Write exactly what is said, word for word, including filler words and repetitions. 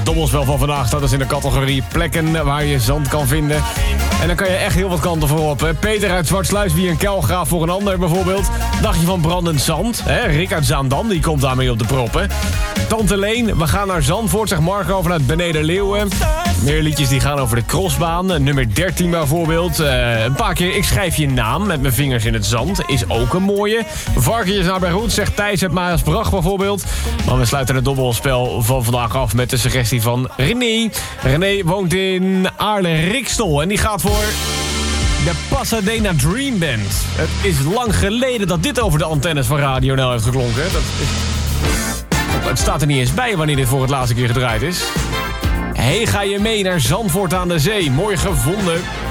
dobbelspel van vandaag staat dus in de categorie plekken waar je zand kan vinden. En dan kan je echt heel wat kanten voor op. Hè? Peter uit Zwartsluis, wie een kuilgraaf voor een ander bijvoorbeeld. Dacht je van brandend zand? Hè? Rick uit Zaandam, die komt daarmee op de proppen. Tante Leen, we gaan naar Zandvoort, zegt Marco vanuit Beneden Leeuwen. Meer liedjes die gaan over de crossbaan. Nummer dertien bijvoorbeeld. Uh, een paar keer, ik schrijf je naam met mijn vingers in het zand. Is ook een mooie. Varkentjes naar Berhoed, zegt Thijs uit Maasbracht bijvoorbeeld. Maar we sluiten het dobbelspel van vandaag af met de suggestie van René. René woont in Aarle-Rikstel en die gaat voor de Pasadena Dream Band. Het is lang geleden dat dit over de antennes van Radio N L heeft geklonken. Dat is... Het staat er niet eens bij wanneer dit voor het laatste keer gedraaid is. Hey, ga je mee naar Zandvoort aan de Zee? Mooi gevonden.